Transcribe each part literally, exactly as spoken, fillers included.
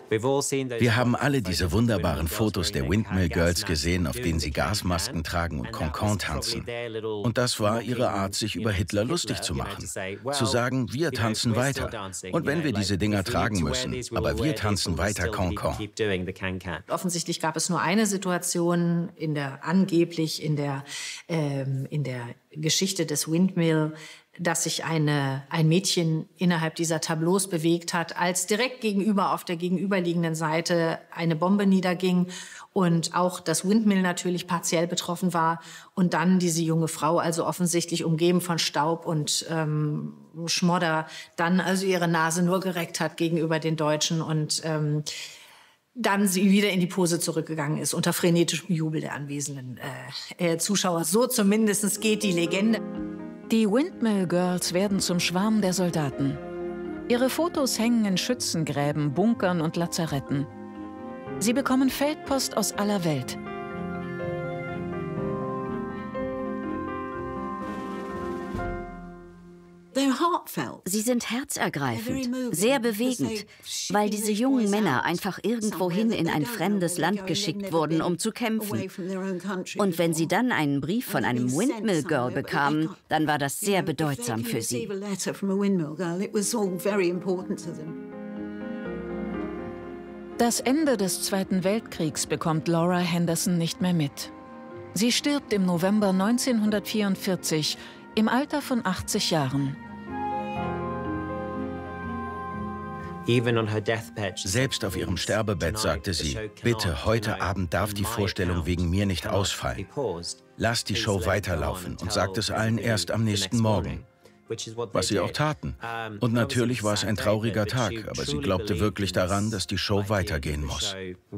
Wir haben alle diese wunderbaren Fotos der Windmill Girls gesehen, auf denen sie Gasmasken tragen und Cancan tanzen. Und das war ihre Art, sich über Hitler lustig zu machen. Zu sagen, wir tanzen weiter. Und wenn wir diese Dinger tragen müssen, aber wir tanzen weiter Cancan. Offensichtlich gab es nur eine Situation in der angeblich in der, ähm, in der Geschichte des Windmill, dass sich eine, ein Mädchen innerhalb dieser Tableaus bewegt hat, als direkt gegenüber auf der gegenüberliegenden Seite eine Bombe niederging und auch das Windmill natürlich partiell betroffen war und dann diese junge Frau, also offensichtlich umgeben von Staub und ähm, Schmodder, dann also ihre Nase nur gereckt hat gegenüber den Deutschen und ähm, dann sie wieder in die Pose zurückgegangen ist, unter frenetischem Jubel der anwesenden äh, äh, Zuschauer. So zumindest geht die Legende. Die Windmill Girls werden zum Schwarm der Soldaten. Ihre Fotos hängen in Schützengräben, Bunkern und Lazaretten. Sie bekommen Feldpost aus aller Welt. Sie sind herzergreifend, sehr bewegend, weil diese jungen Männer einfach irgendwohin in ein fremdes Land geschickt wurden, um zu kämpfen. Und wenn sie dann einen Brief von einem Windmill Girl bekamen, dann war das sehr bedeutsam für sie. Das Ende des Zweiten Weltkriegs bekommt Laura Henderson nicht mehr mit. Sie stirbt im November neunzehnhundertvierundvierzig im Alter von achtzig Jahren. Selbst auf ihrem Sterbebett sagte sie, bitte, heute Abend darf die Vorstellung wegen mir nicht ausfallen. Lass die Show weiterlaufen und sagt es allen erst am nächsten Morgen. Was sie auch taten. Und natürlich war es ein trauriger Tag, aber sie glaubte wirklich daran, dass die Show weitergehen muss.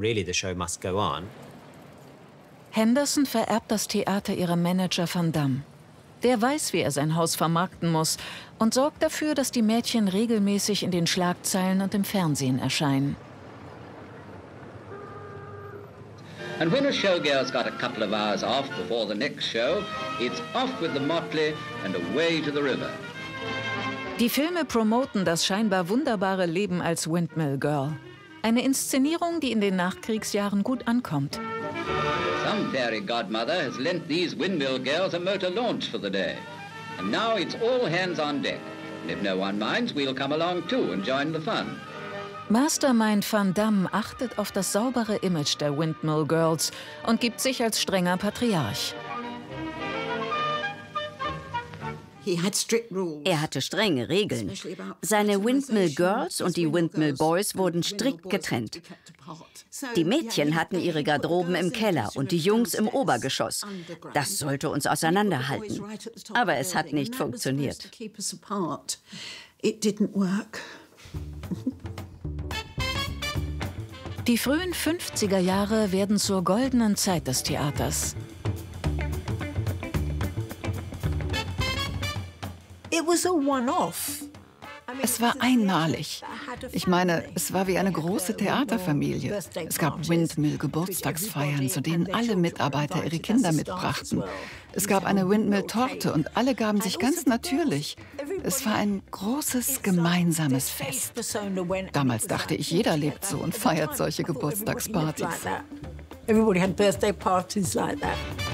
Henderson vererbt das Theater ihrem Manager Van Damme. Der weiß, wie er sein Haus vermarkten muss und sorgt dafür, dass die Mädchen regelmäßig in den Schlagzeilen und im Fernsehen erscheinen. And when a showgirl's got a couple of hours off before the next show, it's off with the motley and away to the river. Die Filme promoten das scheinbar wunderbare Leben als Windmill Girl. Eine Inszenierung, die in den Nachkriegsjahren gut ankommt. Some fairy godmother has lent these Windmill Girls a motor launch for the day. And now it's all hands on deck. And if no one minds, we'll come along too and join the fun. Mastermind Van Damme achtet auf das saubere Image der Windmill Girls und gibt sich als strenger Patriarch. Er hatte strenge Regeln. Seine Windmill Girls und die Windmill Boys wurden strikt getrennt. Die Mädchen hatten ihre Garderoben im Keller und die Jungs im Obergeschoss. Das sollte uns auseinanderhalten. Aber es hat nicht funktioniert. Die frühen fünfziger Jahre werden zur goldenen Zeit des Theaters. Es war einmalig. Ich meine, es war wie eine große Theaterfamilie. Es gab Windmill-Geburtstagsfeiern, zu denen alle Mitarbeiter ihre Kinder mitbrachten. Es gab eine Windmill-Torte und alle gaben sich ganz natürlich. Es war ein großes, gemeinsames Fest. Damals dachte ich, jeder lebt so und feiert solche Geburtstagspartys. Everybody had birthday parties like that.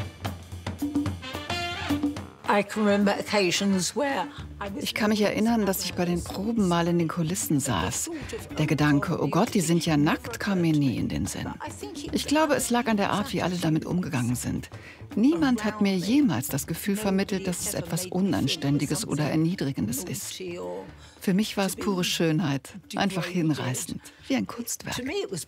I can remember occasions where Ich kann mich erinnern, dass ich bei den Proben mal in den Kulissen saß. Der Gedanke, oh Gott, die sind ja nackt, kam mir nie in den Sinn. Ich glaube, es lag an der Art, wie alle damit umgegangen sind. Niemand hat mir jemals das Gefühl vermittelt, dass es etwas Unanständiges oder Erniedrigendes ist. Für mich war es pure Schönheit, einfach hinreißend, wie ein Kunstwerk.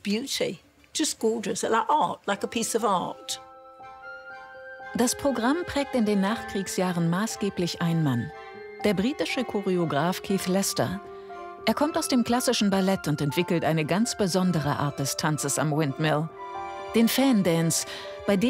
Das Programm prägt in den Nachkriegsjahren maßgeblich ein Mann. Der britische Choreograf Keith Lester. Er kommt aus dem klassischen Ballett und entwickelt eine ganz besondere Art des Tanzes am Windmill. Den Fan Dance, bei dem